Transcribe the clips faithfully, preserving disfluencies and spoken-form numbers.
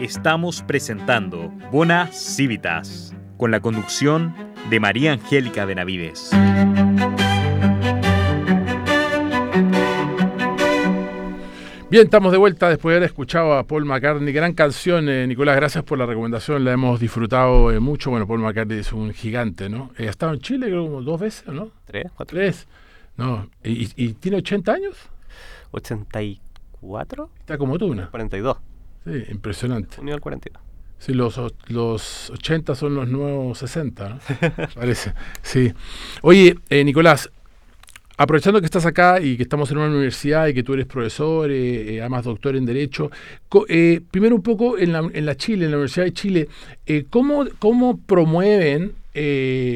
estamos presentando Bona Civitas, con la conducción de María Angélica Benavides. Bien, estamos de vuelta después de haber escuchado a Paul McCartney. Gran canción, eh, Nicolás, gracias por la recomendación, la hemos disfrutado eh, mucho. Bueno, Paul McCartney es un gigante, ¿no? Eh, ha estado en Chile creo como dos veces, ¿no? Tres, cuatro. Tres. No, ¿y, y tiene ochenta años? ¿ochenta y cuatro? Está como tú, ¿no? cuarenta y dos. Sí, impresionante. Unió al cuarenta y dos. Sí, los, los ochenta son los nuevos sesenta, ¿no? Parece, sí. Oye, eh, Nicolás, aprovechando que estás acá y que estamos en una universidad y que tú eres profesor, eh, eh, además doctor en Derecho, co- eh, primero un poco en la, en la Chile, en la Universidad de Chile, eh, ¿cómo, cómo promueven, eh,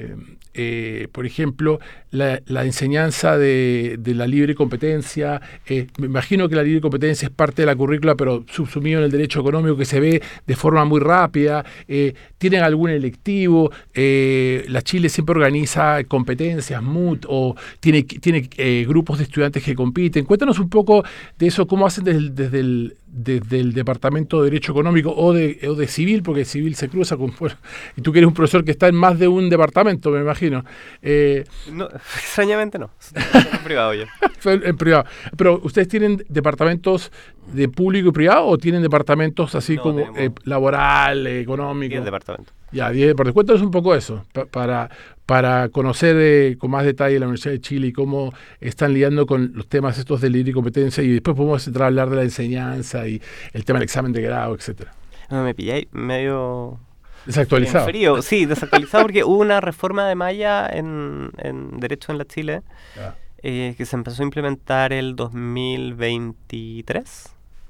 eh, por ejemplo, la, la enseñanza de, de la libre competencia? Eh, me imagino que la libre competencia es parte de la currícula, pero subsumido en el derecho económico que se ve de forma muy rápida. Eh, ¿Tienen algún electivo? Eh, la Chile siempre organiza competencias, M U T, o tiene, tiene eh, grupos de estudiantes que compiten. Cuéntanos un poco de eso, cómo hacen desde el, desde el, desde el Departamento de Derecho Económico o de, o de Civil, porque Civil se cruza con... Bueno, y tú que eres un profesor que está en más de un departamento, me imagino. Eh, No, extrañamente no. En privado ya. En privado. Pero, ¿ustedes tienen departamentos de público y privado o tienen departamentos así No, como tenemos eh, laboral, eh, económico? diez departamentos. Ya, diez departamentos. Cuéntanos un poco eso, pa- para, para conocer eh, con más detalle la Universidad de Chile y cómo están lidiando con los temas estos de libre y competencia, y después podemos entrar a hablar de la enseñanza y el tema del examen de grado, etcétera. No, me pilláis medio... Desactualizado. En frío, sí, desactualizado porque hubo una reforma de malla en, en Derecho en la Chile Ya, eh, que se empezó a implementar el dos mil veintitrés.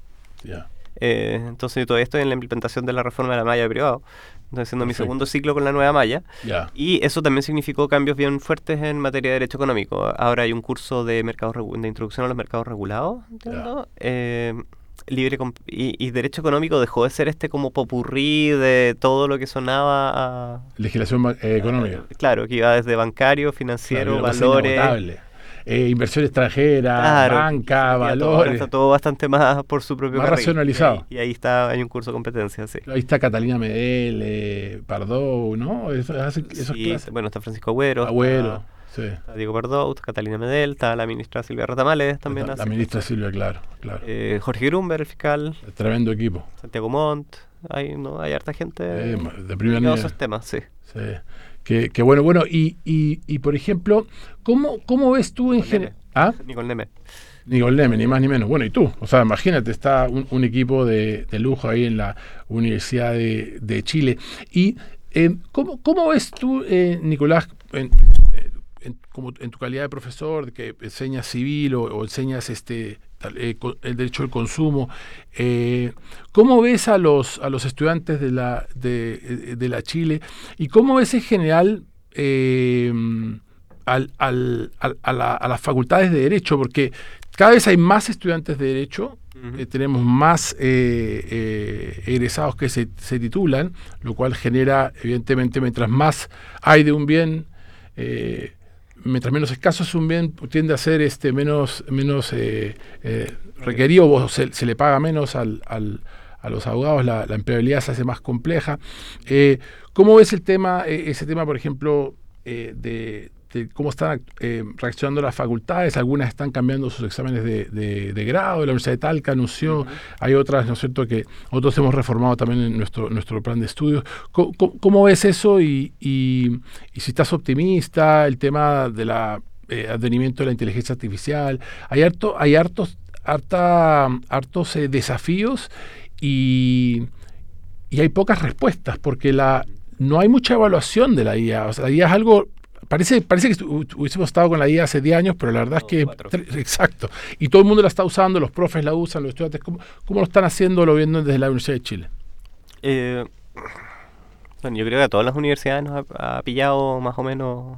ya. Eh, entonces yo todavía estoy en la implementación de la reforma de la malla de privado. Estoy haciendo mi Perfecto. segundo ciclo con la nueva malla. Ya. Y eso también significó cambios bien fuertes en materia de derecho económico. Ahora hay un curso de mercados regu- de introducción a los mercados regulados, entiendo. Eh, libre comp- y, y derecho económico dejó de ser este como popurrí de todo lo que sonaba a... Legislación ma- eh, económica. a- claro, que iba desde bancario, financiero, Claro, valores... notable. Eh, inversión extranjera, Claro, banca, y ahora valores. está todo bastante más por su propio Más carril. racionalizado. Y ahí, y ahí está, hay un curso de competencia, sí. Ahí está Catalina Medel, eh, Pardó, ¿no? Eso, hace, esas Sí, clases. bueno, está Francisco Agüero, Agüero, está, sí. está Diego Pardó, está Catalina Medel, está la ministra Silvia Ratamales también. La, la hace ministra cosas. Silvia, claro, claro. Eh, Jorge Grumber, el fiscal, Tremendo equipo. Santiago Montt, hay, no, hay harta gente Eh, de primer dedicada a nivel. esos temas, sí. Sí. Que, que bueno, bueno, y, y, y por ejemplo, ¿cómo, cómo ves tú en Con general? Neme. ¿Ah? Nicole Neme. Nicole Neme, ni más ni menos. Bueno, y tú, o sea, imagínate, está un, un equipo de, de lujo ahí en la Universidad de, de Chile. Y eh, ¿cómo, ¿cómo ves tú, eh, Nicolás, en, en, como en tu calidad de profesor, que enseñas civil o, o enseñas este tal, eh, co- el derecho al consumo, eh, ¿cómo ves a los a los estudiantes de la de, de la Chile y cómo ves en general eh, al, al, al, a, la, a las facultades de Derecho? Porque cada vez hay más estudiantes de Derecho, Ujú. eh, tenemos más eh, eh, egresados que se, se titulan, lo cual genera, evidentemente, mientras más hay de un bien, eh, mientras menos escaso es un bien, tiende a ser este menos, menos eh, eh, requerido, o se, se le paga menos al, al, a los abogados, la, la empleabilidad se hace más compleja. Eh, ¿Cómo ves el tema, eh, ese tema, por ejemplo, eh, de, de cómo están eh, reaccionando las facultades? Algunas están cambiando sus exámenes de, de, de grado. La Universidad de Talca anunció, uh-huh. Hay otras, ¿no es cierto?, que nosotros hemos reformado también en nuestro, nuestro plan de estudios. ¿Cómo, cómo, cómo ves eso y, y, y si estás optimista? El tema de la eh, advenimiento de la inteligencia artificial. Hay harto, hay hartos, harta, hartos eh, desafíos y, y hay pocas respuestas porque la no hay mucha evaluación de la I A. O sea, la I A es algo... Parece, parece que estu- hubiésemos estado con la I A hace diez años, pero la verdad No, es que... cuatro. tre- Exacto. Y todo el mundo la está usando, los profes la usan, los estudiantes. ¿Cómo, cómo lo están haciendo, lo viendo desde la Universidad de Chile? Eh, bueno, yo creo que a todas las universidades nos ha, ha pillado más o menos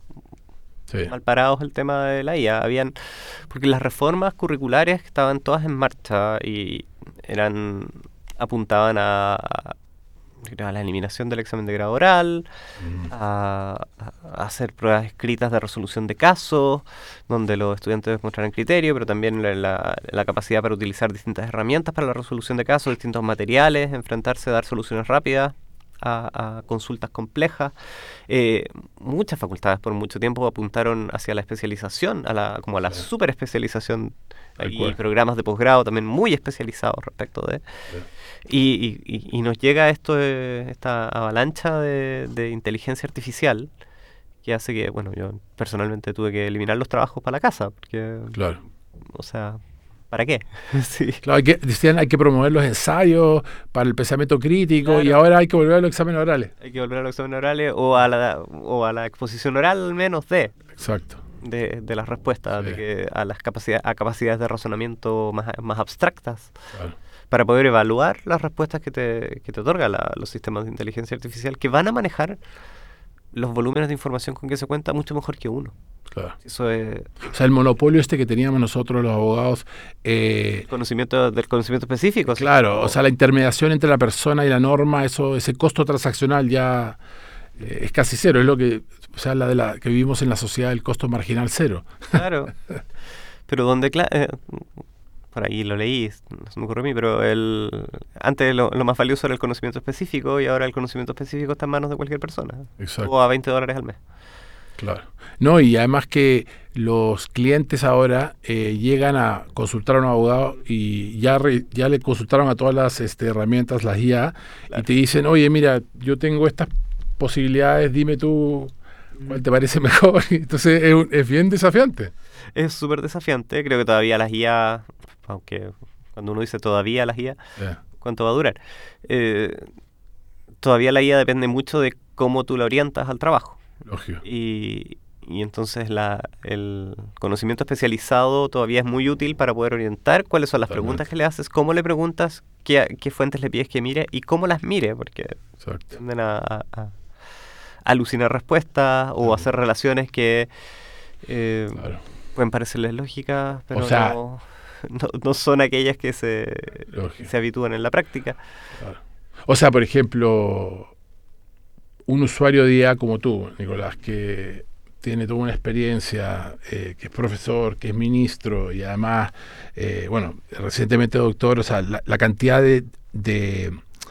Sí. mal parados el tema de la I A. Habían, porque las reformas curriculares estaban todas en marcha y eran apuntaban a, a la eliminación del examen de grado oral, Mm. a, a hacer pruebas escritas de resolución de casos, donde los estudiantes demostraran criterio, pero también la, la, la capacidad para utilizar distintas herramientas para la resolución de casos, distintos materiales, enfrentarse a dar soluciones rápidas a, a consultas complejas. Eh, muchas facultades por mucho tiempo apuntaron hacia la especialización, a la, como a la Sí. super especialización. Tal Y cual. programas de posgrado también muy especializados respecto de... Sí. Y, y- y- y nos llega esto, de- esta avalancha de, de inteligencia artificial que hace que, bueno, yo personalmente tuve que eliminar los trabajos para la casa, porque, Claro. o sea, ¿para qué? Sí. Claro, hay que, decían hay que promover los ensayos para el pensamiento crítico y Claro. ahora hay que volver a los exámenes orales. Hay que volver a los exámenes orales o a la, o a la exposición oral al menos de... Exacto. De, de las respuestas, Sí. de que a las capacidades, a capacidades de razonamiento más, más abstractas, Claro. para poder evaluar las respuestas que te, que te otorgan los sistemas de inteligencia artificial, que van a manejar los volúmenes de información con que se cuenta mucho mejor que uno. Claro. Eso es O sea, el monopolio este que teníamos nosotros los abogados, eh, conocimiento del conocimiento específico. ¿sí? claro, o sea, la intermediación entre la persona y la norma, eso, ese costo transaccional ya eh, es casi cero, es lo que se habla de la que vivimos en la sociedad, el costo marginal cero. Claro. Pero donde, cla- eh, por ahí lo leí, no se me ocurrió a mí, pero el, antes lo, lo más valioso era el conocimiento específico y ahora el conocimiento específico está en manos de cualquier persona. Exacto. O a veinte dólares al mes. Claro. No, y además que los clientes ahora eh, llegan a consultar a un abogado y ya, re- ya le consultaron a todas las este, herramientas, las I A, Claro. y te dicen, oye, mira, yo tengo estas posibilidades, dime tú cuál te parece mejor. Entonces es, un- es bien desafiante. Es súper desafiante. Creo que todavía las I A, aunque cuando uno dice todavía las I A, Ya, ¿cuánto va a durar? Eh, todavía la I A depende mucho de cómo tú la orientas al trabajo. lógico. Y, y entonces la, el conocimiento especializado todavía es muy útil para poder orientar cuáles son las Totalmente. preguntas que le haces, cómo le preguntas, qué, qué fuentes le pides que mire y cómo las mire, porque Exacto. tienden a, a- a alucinar respuestas o Claro. hacer relaciones que eh, Claro. pueden parecerles lógicas, pero sea- no, no, no son aquellas que se, Lógico. se habitúan en la práctica. Claro. O sea, por ejemplo, un usuario de I A como tú, Nicolás, que tiene toda una experiencia, eh, que es profesor, que es ministro y además, eh, bueno, recientemente doctor, o sea, la, la cantidad de, de,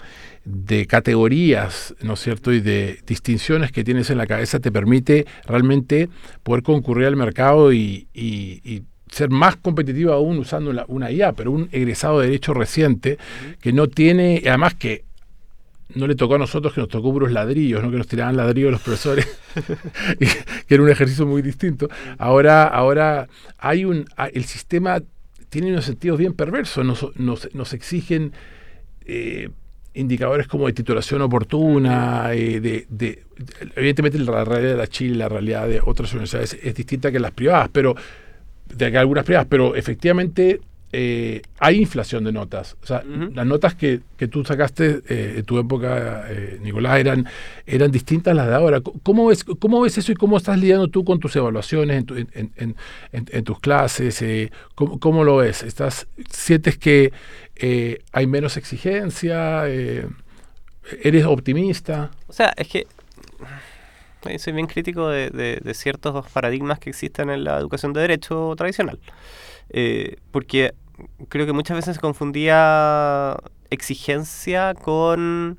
de categorías, ¿no es cierto?, y de distinciones que tienes en la cabeza te permite realmente poder concurrir al mercado y, y- y ser más competitivo aún usando la- una I A, pero un egresado de Derecho reciente que no tiene, además que no le tocó a nosotros, que nos tocó puros ladrillos, ¿no? Que nos tiraban ladrillos los profesores, y que era un ejercicio muy distinto. Ahora, ahora hay un, a- el sistema tiene unos sentidos bien perversos, nos, nos, nos exigen eh, indicadores como de titulación oportuna, eh, de, de- de- evidentemente la realidad de la Chile, la realidad de otras universidades es distinta que las privadas, pero de que algunas privadas, pero efectivamente eh, hay inflación de notas. O sea, Ujú. las notas que, que tú sacaste eh, en tu época, eh, Nicolás, eran, eran distintas a las de ahora. ¿Cómo ves, ¿Cómo ves eso y cómo estás lidiando tú con tus evaluaciones en, tu- en, en- en- en- en tus clases? Eh, ¿cómo, cómo lo ves? ¿Estás, ¿Sientes que eh, hay menos exigencia? Eh, ¿Eres optimista? O sea, es que eh, soy bien crítico de, de- de ciertos paradigmas que existen en la educación de derecho tradicional. Eh, porque creo que muchas veces se confundía exigencia con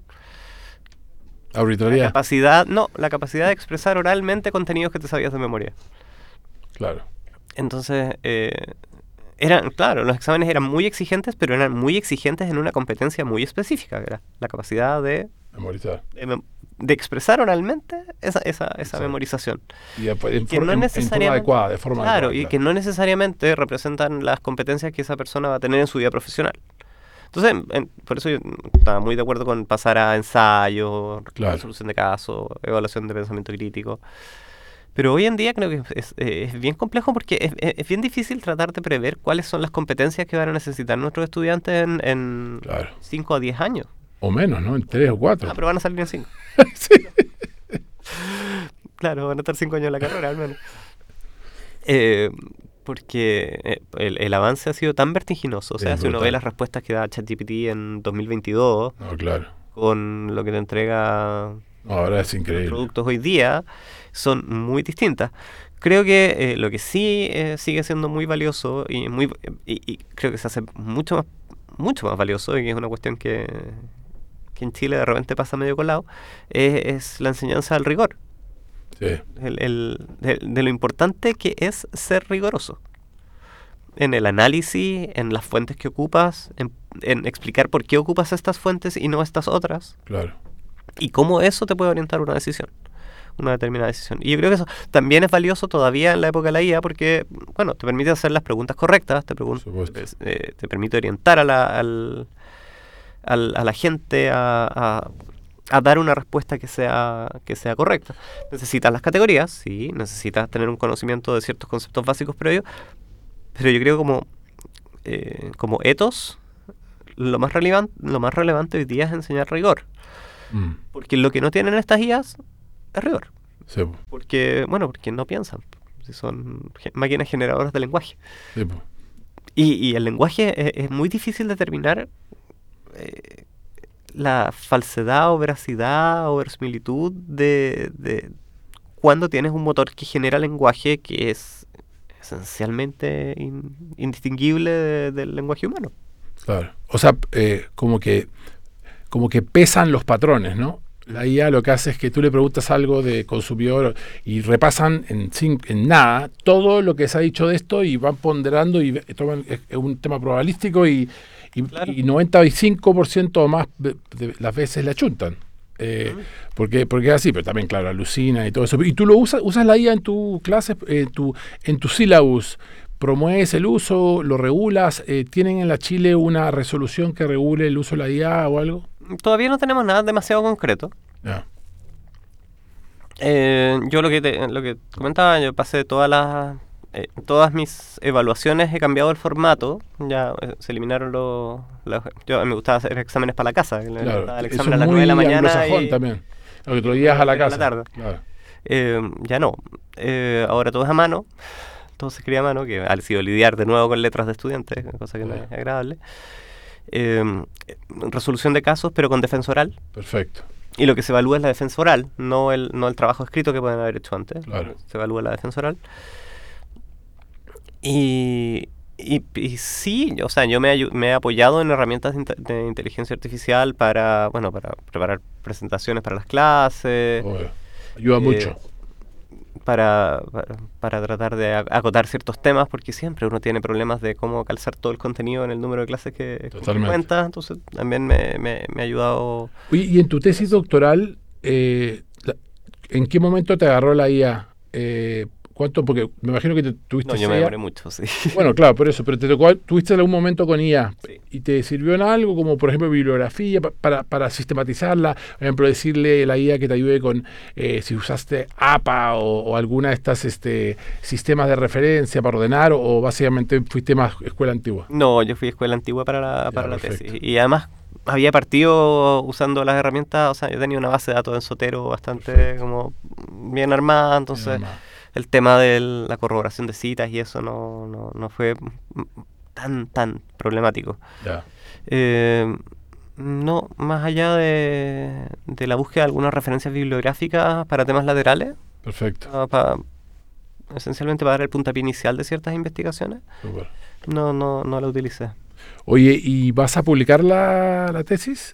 la Arbitrariedad. capacidad, no, la capacidad de expresar oralmente contenidos que te sabías de memoria. Claro. Entonces, eh, eran, claro, los exámenes eran muy exigentes, pero eran muy exigentes en una competencia muy específica, que era la capacidad de, Memorizar. de, mem- de expresar oralmente esa, esa, esa Exacto. memorización. Y después, en, que for- no en- en forma necesariamente- adecuada, de forma Claro, adecuada. y que no necesariamente representan las competencias que esa persona va a tener en su vida profesional. Entonces, en- en- por eso yo estaba muy de acuerdo con pasar a ensayo, Claro. resolución de casos, evaluación de pensamiento crítico. Pero hoy en día creo que es, es- es bien complejo porque es, es- es bien difícil tratar de prever cuáles son las competencias que van a necesitar nuestros estudiantes en, en Claro. cinco a diez años. O menos, ¿no? En tres o cuatro. Ah, pero van a salir en cinco. Claro, van a estar cinco años en la carrera al menos. Eh, porque eh, el, el avance ha sido tan vertiginoso. O sea, Es si uno brutal. ve las respuestas que da ChatGPT en dos mil veintidós, No, claro. con lo que te entrega ahora es los increíble. productos hoy día son muy distintas. Creo que eh, lo que sí eh, sigue siendo muy valioso y, muy, y, y creo que se hace mucho más, mucho más valioso, y que es una cuestión que, que en Chile de repente pasa medio colado, es, es la enseñanza del rigor. Sí. El, el, de, de lo importante que es ser riguroso en el análisis, en las fuentes que ocupas, en, en explicar por qué ocupas estas fuentes y no estas otras, Claro. y cómo eso te puede orientar una decisión, una determinada decisión. Y yo creo que eso también es valioso todavía en la época de la I A, porque, bueno, te permite hacer las preguntas correctas, te, pregun- supuesto. eh, te permite orientar a la, al, al- a la gente a, a- a dar una respuesta que sea, que sea correcta. Necesitas las categorías, sí, necesitas tener un conocimiento de ciertos conceptos básicos previos, pero yo creo como, eh, como ethos, lo más, relevan- lo más relevante hoy día es enseñar rigor. Mm. Porque lo que no tienen estas I As es rigor. Sí, po. Porque, bueno, porque no piensan. Si son ge- máquinas generadoras de lenguaje. Sí, po. Y, y el lenguaje es, es muy difícil determinar eh, la falsedad o veracidad o verosimilitud de, de cuando tienes un motor que genera lenguaje que es esencialmente in- indistinguible de- del lenguaje humano. Claro. O sea, eh, como que como que pesan los patrones, ¿no? La I A lo que hace es que tú le preguntas algo de consumidor y repasan en, sin, en nada todo lo que se ha dicho de esto y van ponderando y ve- toman es, es un tema probabilístico y, y, Claro. y noventa y cinco por ciento o más de, de las veces le achuntan. Eh, Mm. porque, porque es así, pero también, claro, alucina y todo eso. Y tú lo usas, usas la I A en tu clase, en tu, en tu syllabus, promueves el uso, lo regulas. Eh, ¿Tienen en la Chile una resolución que regule el uso de la I A o algo? Todavía no tenemos nada demasiado concreto. Ya. Eh, yo lo que te- lo que comentaba, yo pasé todas las eh, todas mis evaluaciones, he cambiado el formato, ya eh, se eliminaron los, los- yo me gustaba hacer exámenes para la casa, le- le Claro, daba el eso examen a es las muy nueve de la mañana anglosajón y también. Lo que tú llegas a la a la casa. tarde. Claro. eh, ya no. Eh, ahora todo es a mano, todo se escribe a mano, que ha sido lidiar de nuevo con letras de estudiantes, cosa que no es agradable. Eh, resolución de casos, pero con defensa oral. Perfecto. Y lo que se evalúa es la defensa oral, no el, no el trabajo escrito que pueden haber hecho antes. Claro. Se evalúa la defensa oral. Y, y, y sí, o sea, yo me, ayu- me he apoyado en herramientas de, inte- de inteligencia artificial para, bueno, para preparar presentaciones para las clases, Obvio. Ayuda eh, mucho. para, para, para tratar de ac- acotar ciertos temas, porque siempre uno tiene problemas de cómo calzar todo el contenido en el número de clases que, que Totalmente. cuenta. Entonces también me, me, me ha ayudado. Oye, y en tu tesis doctoral, eh, la- ¿en qué momento te agarró la I A? Eh, ¿Cuánto? Porque me imagino que te tuviste No, yo me I A. demoré mucho, sí. Bueno, claro, por eso, pero te tocó, tuviste algún momento con I A Sí. y te sirvió en algo, como por ejemplo bibliografía, pa- para, para sistematizarla, por ejemplo, decirle a la I A que te ayude con eh, si usaste A P A o, o alguna de estas este, sistemas de referencia para ordenar, o, o básicamente fuiste más escuela antigua. No, yo fui a escuela antigua para la, Ya, para la perfecto. tesis. Y además había partido usando las herramientas, o sea, yo tenía una base de datos en Zotero bastante Perfecto. como bien armada, entonces Nada más. el tema de la corroboración de citas y eso no, no, no fue mm, tan, tan problemático. Ya. Eh, no, más allá de, de la búsqueda de algunas referencias bibliográficas para temas laterales, Perfecto. ah, pa- esencialmente para dar el puntapié inicial de ciertas investigaciones, Súper. no, no, no la utilicé. Oye, ¿y vas a publicar la, la tesis?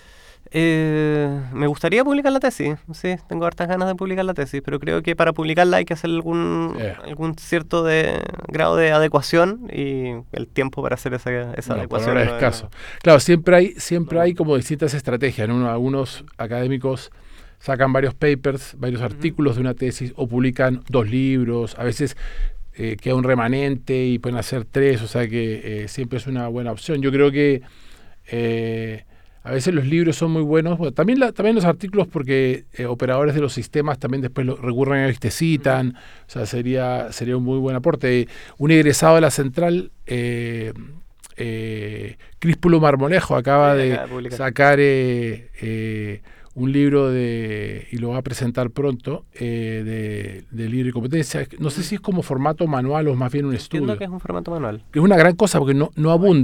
Eh, me gustaría publicar la tesis, sí, tengo hartas ganas de publicar la tesis, pero creo que para publicarla hay que hacer algún, Yeah. algún cierto de, grado de adecuación, y el tiempo para hacer esa, esa No, por adecuación. ahora es no- escaso. Claro, siempre hay, siempre hay como distintas estrategias, ¿no? Uno- algunos académicos sacan varios papers, varios Ujú. artículos de una tesis, o publican dos libros, a veces eh, queda un remanente y pueden hacer tres, o sea que eh, siempre es una buena opción. Yo creo que eh, a veces los libros son muy buenos, bueno, también, la- también los artículos, porque eh, operadores de los sistemas también después lo recurren a ellos y te citan, o sea, sería, sería un muy buen aporte. Un egresado de la central, eh, eh, Críspulo Marmolejo, acaba Sí, de acaba de publicar. sacar eh, eh, un libro de, y lo va a presentar pronto, eh, de, de libre competencia. No sé si es como formato manual o más bien un Entiendo estudio. que es un formato manual. Que es una gran cosa porque no, no abundan.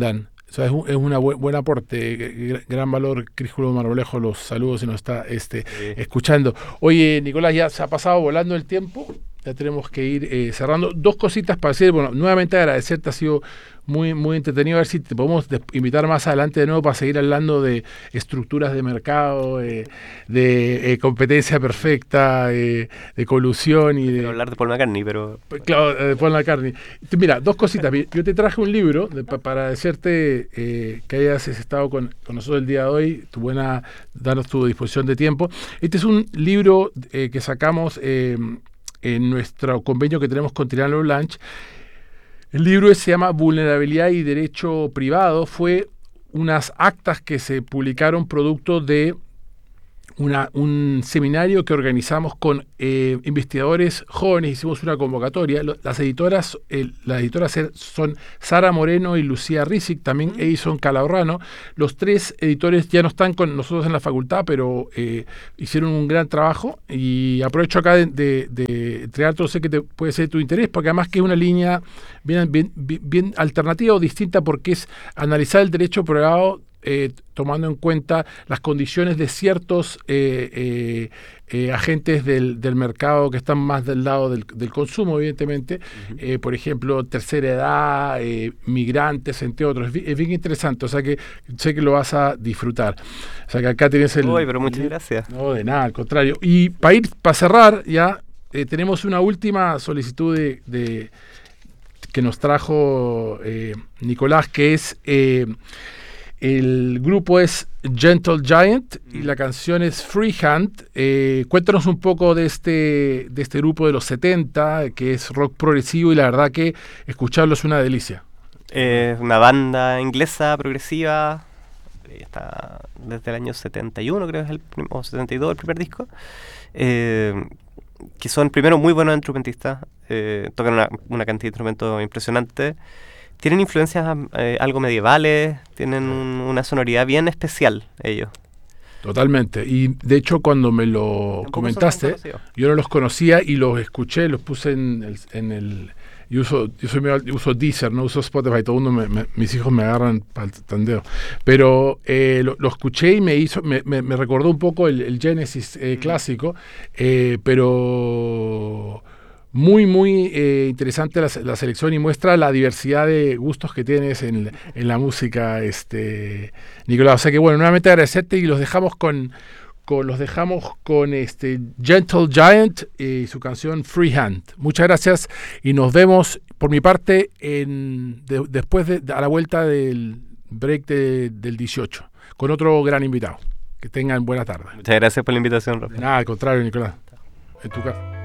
O sea, es un es una bu buen aporte, gran valor. Crísculo Marmolejo, los saludos si nos está este, sí. escuchando. Oye, Nicolás, ya se ha pasado volando el tiempo, ya tenemos que ir eh, cerrando. Dos cositas para decir, bueno, nuevamente agradecerte, ha sido muy, muy entretenido. A ver si te podemos invitar más adelante de nuevo para seguir hablando de estructuras de mercado, eh, de eh, competencia perfecta, eh, de colusión y de... Quiero hablar de Paul McCartney, pero... Claro, de Paul McCartney. Mira, dos cositas. Yo te traje un libro de, para decirte eh, que hayas estado con, con nosotros el día de hoy, tu buena, darnos tu disposición de tiempo. Este es un libro eh, que sacamos eh, en nuestro convenio que tenemos con Tirano Blanche. El libro se llama Vulnerabilidad y Derecho Privado. Fue unas actas que se publicaron producto de una, un seminario que organizamos con eh, investigadores jóvenes. Hicimos una convocatoria. Las editoras eh, las editoras son Sara Moreno y Lucía Rizik, también Edison Calahorrano. Los tres editores ya no están con nosotros en la facultad, pero eh, hicieron un gran trabajo, y aprovecho acá de, de, de entregarte, sé que te puede ser de tu interés, porque además que es una línea bien, bien, bien, bien alternativa o distinta, porque es analizar el derecho privado Eh, tomando en cuenta las condiciones de ciertos eh, eh, eh, agentes del, del mercado que están más del lado del, del consumo, evidentemente, uh-huh. eh, por ejemplo, tercera edad, eh, migrantes, entre otros. Es bien, es bien interesante, o sea que sé que lo vas a disfrutar. O sea que acá tienes el... Uy, pero muchas gracias. No, de nada, al contrario. Y para ir, para cerrar ya, eh, tenemos una última solicitud de, de que nos trajo eh, Nicolás, que es... Eh, el grupo es Gentle Giant y la canción es Freehand. Eh, cuéntanos un poco de este, de este grupo de los setenta, que es rock progresivo, y la verdad que escucharlo es una delicia. Es eh, una banda inglesa progresiva, está desde el año setenta y uno, creo que es el prim- o setenta y dos el primer disco, eh, que son primero muy buenos instrumentistas, eh, tocan una, una cantidad de instrumentos impresionante. Tienen influencias eh, algo medievales, tienen un, una sonoridad bien especial ellos. Totalmente. Y de hecho cuando me lo Tampoco comentaste, yo no los conocía y los escuché, los puse en el... En el yo uso, yo soy medio, uso Deezer, no uso Spotify, todo mundo me, me, mis hijos me agarran para el tandeo. Pero eh, lo, lo escuché y me hizo, me, me, me recordó un poco el, el Genesis eh, mm. clásico, eh, pero... Muy, muy eh, interesante la, la selección, y muestra la diversidad de gustos que tienes en, en la música, este, Nicolás. O sea que, bueno, nuevamente agradecerte, y los dejamos con, con los dejamos con este Gentle Giant y su canción Freehand. Muchas gracias y nos vemos, por mi parte, en, de, después de, de, a la vuelta del break de, del dieciocho, con otro gran invitado. Que tengan buena tarde. Muchas gracias por la invitación, Rafa. Nada, al contrario, Nicolás. En tu casa.